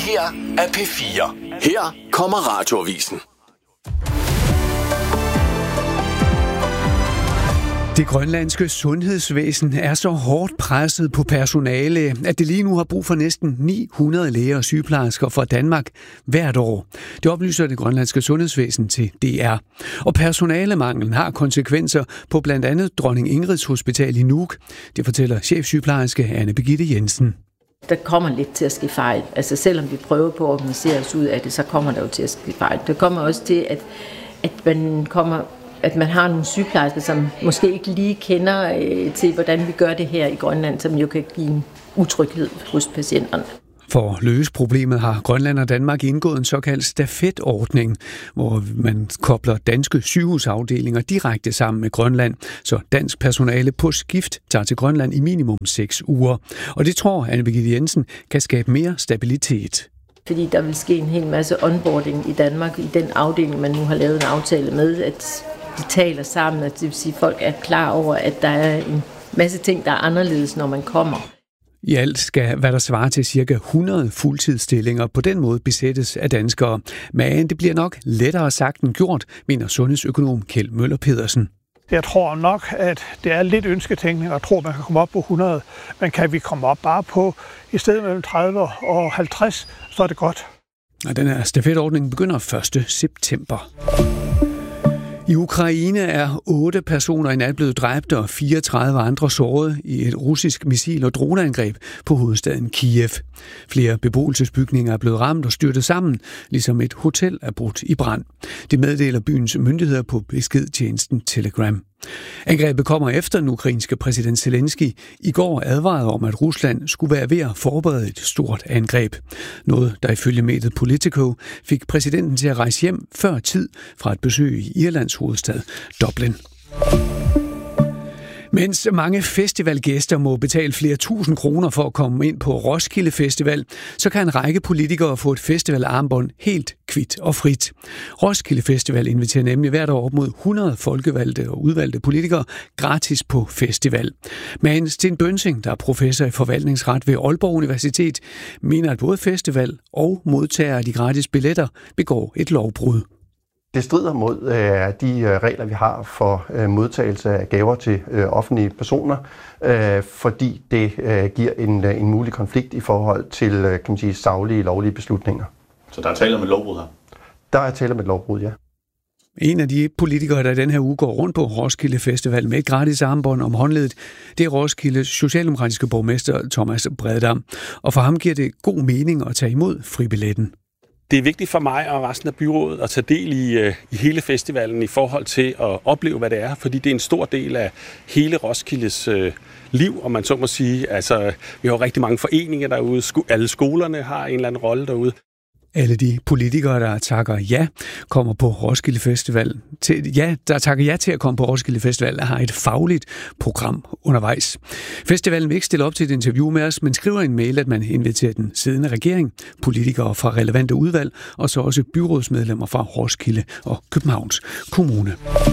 her er P4. Her kommer Radioavisen. Det grønlandske sundhedsvæsen er så hårdt presset på personale, at det lige nu har brug for næsten 900 læger og sygeplejersker fra Danmark hvert år. Det oplyser det grønlandske sundhedsvæsen til DR. Og personalemanglen har konsekvenser på blandt andet Dronning Ingrids Hospital i Nuuk. Det fortæller chefsygeplejerske Anne Birgitte Jensen. Der kommer lidt til at ske fejl. Altså selvom vi prøver på at organisere os ud af det, så kommer der jo til at ske fejl. Der kommer også til, at man har nogle sygeplejersker, som måske ikke lige kender til, hvordan vi gør det her i Grønland, som jo kan give en utryghed hos patienterne. For at løse problemet har Grønland og Danmark indgået en såkaldt stafetordning, hvor man kobler danske sygehusafdelinger direkte sammen med Grønland, så dansk personale på skift tager til Grønland i minimum 6 uger. Og det tror Anne Birgitte Jensen kan skabe mere stabilitet. Fordi der vil ske en hel masse onboarding i Danmark, i den afdeling, man nu har lavet en aftale med, at de taler sammen, at det vil sige, at folk er klar over, at der er en masse ting, der er anderledes, når man kommer. I alt skal, hvad der svarer til ca. 100 fuldtidsstillinger, på den måde besættes af danskere. Men det bliver nok lettere sagt end gjort, mener sundhedsøkonom Kjeld Møller Pedersen. Jeg tror nok, at det er lidt ønsketænkning at tro, at man kan komme op på 100. Men kan vi komme op bare på, i stedet mellem 30 og 50, så er det godt. Og den her stafetordning begynder 1. september. I Ukraine er 8 personer i nat blevet dræbt og 34 andre såret i et russisk missil- og droneangreb på hovedstaden Kiev. Flere beboelsesbygninger er blevet ramt og styrtet sammen, ligesom et hotel er brudt i brand. Det meddeler byens myndigheder på beskedtjenesten Telegram. Angrebet kommer efter den ukrainske præsident Zelensky i går advarede om, at Rusland skulle være ved at forberede et stort angreb. Noget, der ifølge mediet Politico fik præsidenten til at rejse hjem før tid fra et besøg i Irlands hovedstad Dublin. Mens mange festivalgæster må betale flere tusind kroner for at komme ind på Roskilde Festival, så kan en række politikere få et festivalarmbånd helt kvit og frit. Roskilde Festival inviterer nemlig hvert år op mod 100 folkevalgte og udvalgte politikere gratis på festival. Men Sten Bønsing, der er professor i forvaltningsret ved Aalborg Universitet, mener, at både festival og modtagere af de gratis billetter begår et lovbrud. Det strider mod de regler, vi har for modtagelse af gaver til offentlige personer, fordi det giver en mulig konflikt i forhold til, kan man sige, saglige, lovlige beslutninger. Så der er tale om et lovbrud her? Der er tale om et lovbrud, ja. En af de politikere, der den her uge går rundt på Roskilde Festival med et gratis armbånd om håndledet, det er Roskildes socialdemokratiske borgmester Thomas Breddam. Og for ham giver det god mening at tage imod fribilletten. Det er vigtigt for mig og resten af byrådet at tage del i hele festivalen i forhold til at opleve, hvad det er, fordi det er en stor del af hele Roskildes liv, om man så må sige. Altså, vi har rigtig mange foreninger derude, alle skolerne har en eller anden rolle derude. Alle de politikere, der takker ja, kommer på Roskilde Festival. Der takker ja til at komme på Roskilde Festival, har et fagligt program undervejs. Festivalen vil ikke stille op til et interview med os, men skriver en mail, at man inviterer den siddende regering, politikere fra relevante udvalg, og så også byrådsmedlemmer fra Roskilde og Københavns Kommune.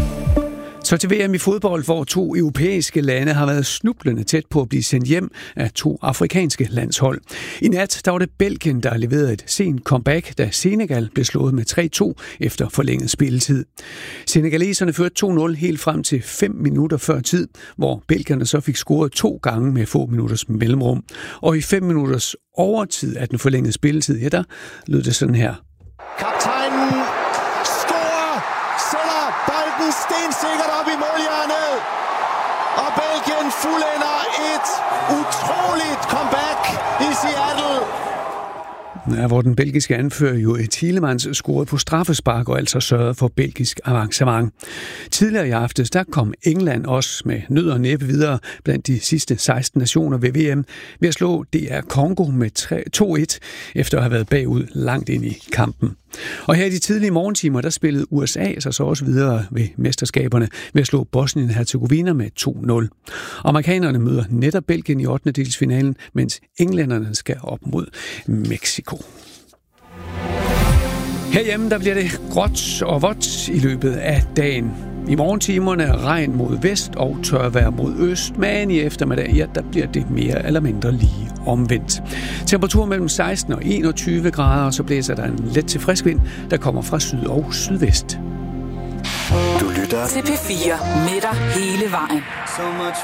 Så til VM i fodbold, hvor 2 europæiske lande har været snublende tæt på at blive sendt hjem af 2 afrikanske landshold. I nat der var det Belgien, der leverede et sent comeback, da Senegal blev slået med 3-2 efter forlænget spilletid. Senegaleserne førte 2-0 helt frem til 5 minutter før tid, hvor belgierne så fik scoret 2 gange med få minutters mellemrum. Og i 5 minutters overtid af den forlængede spilletid, ja, der lød det sådan her. Kaptajnen scorer, sætter bolden stensikkert op i målhjørnet, og Belgien fuldender et utroligt comeback i Seattle. Ja, hvor den belgiske anfører jo Tielemans scorede på straffespark og altså sørgede for belgisk avancement. Tidligere i aftes, der kom England også med nød og næppe videre blandt de sidste 16 nationer ved VM ved at slå DR Congo med 2-1 efter at have været bagud langt ind i kampen. Og her i de tidlige morgentimer, der spillede USA sig så også videre ved mesterskaberne ved at slå Bosnien-Herzegovina med 2-0. Amerikanerne møder netop Belgien i 8. delsfinalen, mens englænderne skal op mod Mexico. Herhjemme der bliver det gråt og vådt i løbet af dagen. I morgentimerne regn mod vest og tørvejr mod øst, men i eftermiddag, ja, der bliver det mere eller mindre lige omvendt. Temperatur mellem 16 og 21 grader, og så blæser der en let til frisk vind, der kommer fra syd og sydvest. Du lytter til P4 med dig hele vejen. So much